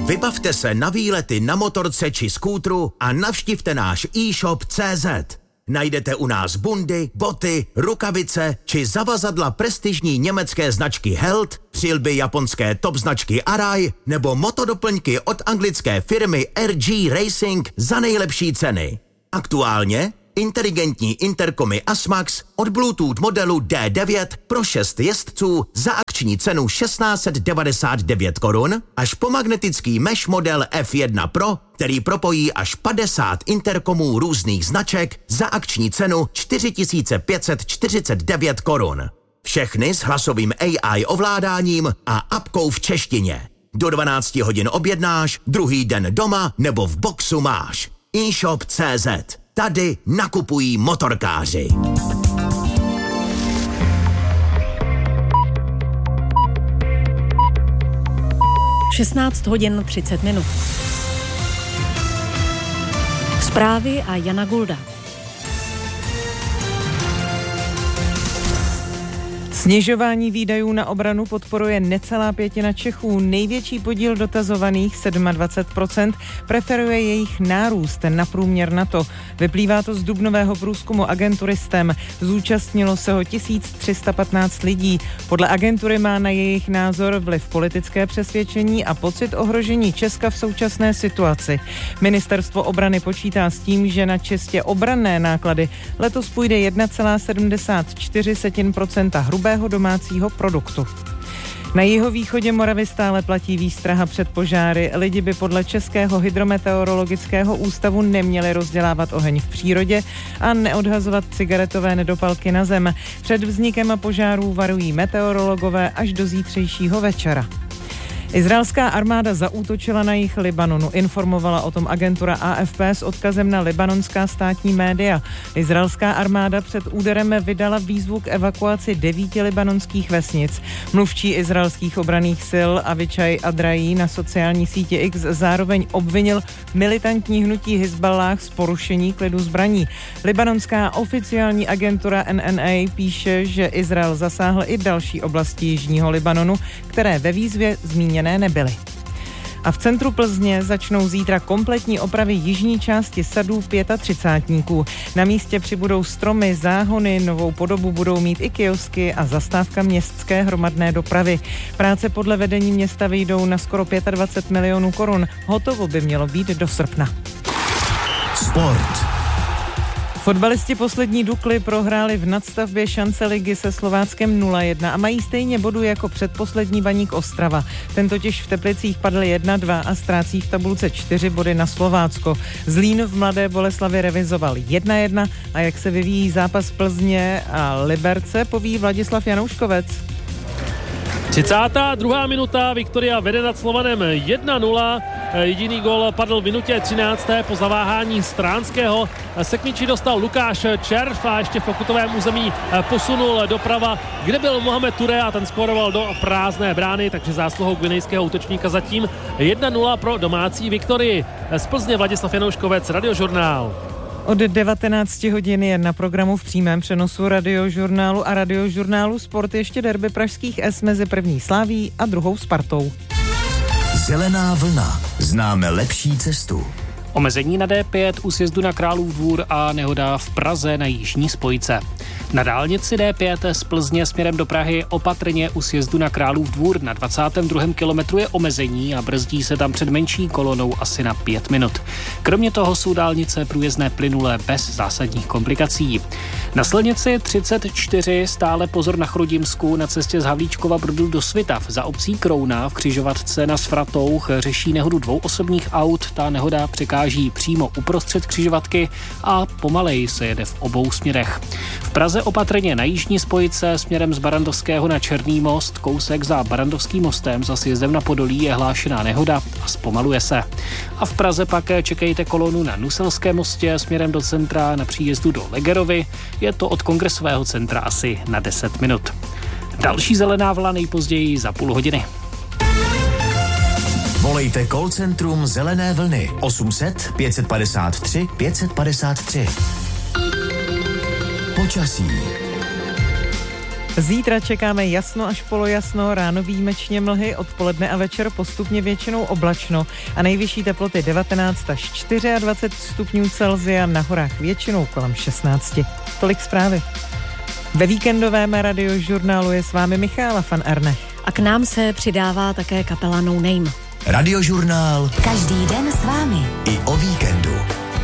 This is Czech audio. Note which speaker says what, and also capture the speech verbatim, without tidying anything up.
Speaker 1: Vybavte se na výlety na motorce či skútru a navštivte náš e-shop tečka cé zet. Najdete u nás bundy, boty, rukavice či zavazadla prestižní německé značky Held, přilby japonské top značky Arai nebo motodoplňky od anglické firmy R G Racing za nejlepší ceny. Aktuálně inteligentní interkomy Asmax od Bluetooth modelu D devět pro šest jezdců za akční cenu tisíc šest set devadesát devět korun až po magnetický mesh model F jedna Pro, který propojí až padesát interkomů různých značek za akční cenu čtyři tisíce pět set čtyřicet devět korun. Všechny s hlasovým A I ovládáním a apkou v češtině. Do dvanácti hodin objednáš, druhý den doma nebo v boxu máš. e-shop tečka cé zet. Tady nakupují motorkáři.
Speaker 2: šestnáct hodin třicet minut. Zprávy a Jana Gulda.
Speaker 3: Snižování výdajů na obranu podporuje necelá pětina Čechů. Největší podíl dotazovaných, dvacet sedm procent, preferuje jejich nárůst na průměr NATO. Vyplývá to z dubnového průzkumu agentury S T E M. Zúčastnilo se ho tisíc tři sta patnáct lidí. Podle agentury má na jejich názor vliv politické přesvědčení a pocit ohrožení Česka v současné situaci. Ministerstvo obrany počítá s tím, že na čistě obranné náklady letos půjde jedna celá sedmdesát čtyři procenta hrubého domácího produktu. Na jihovýchodě Moravy stále platí výstraha před požáry. Lidi by podle Českého hydrometeorologického ústavu neměli rozdělávat oheň v přírodě a neodhazovat cigaretové nedopalky na zem. Před vznikem požárů varují meteorologové až do zítřejšího večera. Izraelská armáda zaútočila na jih Libanonu, informovala o tom agentura A F P s odkazem na libanonská státní média. Izraelská armáda před úderem vydala výzvu k evakuaci devíti libanonských vesnic. Mluvčí izraelských obranných sil Avichai Adrají na sociální síti X zároveň obvinil militantní hnutí Hizballáh z porušení klidu zbraní. Libanonská oficiální agentura N N A píše, že Izrael zasáhl i další oblasti jižního Libanonu, které ve výzvě zmíněné nebyly. A v centru Plzně začnou zítra kompletní opravy jižní části sadů pětatřicátníků. Na místě přibudou stromy, záhony, novou podobu budou mít i kiosky a zastávka městské hromadné dopravy. Práce podle vedení města vyjdou na skoro dvacet pět milionů korun. Hotovo by mělo být do srpna.
Speaker 1: Sport.
Speaker 3: Fotbalisti poslední Dukly prohráli v nadstavbě šance ligy se Slováckem nula jedna a mají stejně bodů jako předposlední Baník Ostrava. Ten totiž v Teplicích padl jedna dva a ztrácí v tabulce čtyři body na Slovácko. Zlín v Mladé Boleslavi remizoval jedna jedna a jak se vyvíjí zápas Plzně a Liberce, poví Vladislav Janouškovec.
Speaker 4: třicátá druhá minuta, Viktoria vede nad Slovanem jedna nula. Jediný gól padl v minutě třinácté po zaváhání Stránského. Se k míči dostal Lukáš Červ a ještě v pokutovém území posunul doprava, kde byl Mohamed Touré a ten skóroval do prázdné brány, takže zásluhou guinejského útočníka zatím jedna nula pro domácí Viktorii. Z Plzně Vladislav Janouškovec, Radiožurnál.
Speaker 3: Od devatenácti hodin je na programu v přímém přenosu Radiožurnálu a Radiožurnálu Sport ještě derby pražských S mezi první Slaví a druhou Spartou.
Speaker 1: Zelená vlna. Známe lepší cestu.
Speaker 5: Omezení na D pět u sjezdu na Králův Dvůr a nehoda v Praze na jižní spojce. Na dálnici D pět z Plzně směrem do Prahy opatrně u sjezdu na Králův Dvůr na dvacátém druhém kilometru je omezení a brzdí se tam před menší kolonou asi na pět minut. Kromě toho jsou dálnice průjezdné plynulé bez zásadních komplikací. Na silnici třicet čtyři stále pozor na Chrudimsku na cestě z Havlíčkova Brodu do Svitav. Za obcí Krouna v křižovatce na Sfratouch řeší nehodu dvou osobních aut. Ta nehoda překáží přímo uprostřed křižovatky a pomaleji se jede v obou směrech. V Praze opatrně na jižní spojice směrem z Barandovského na Černý most, kousek za Barandovským mostem za sjezdem na Podolí je hlášená nehoda a zpomaluje se. A v Praze pak čekejte kolonu na Nuselském mostě směrem do centra na příjezdu do Legerovy. Je to od Kongresového centra asi na deset minut. Další zelená vlna nejpozději za půl hodiny.
Speaker 1: Volejte call centrum Zelené vlny osm set pět padesát tři pět padesát tři. Počasí.
Speaker 3: Zítra čekáme jasno až polojasno, ráno výjimečně mlhy, odpoledne a večer postupně většinou oblačno a nejvyšší teploty devatenáct až dvacet čtyři stupňů Celsia, na horách většinou kolem šestnáct. Tolik zprávy. Ve víkendovém radiožurnálu je s vámi Michála van Erne.
Speaker 2: A k nám se přidává také kapela No Name.
Speaker 6: Radiožurnál.
Speaker 7: Každý den s vámi.
Speaker 6: I o víkendu.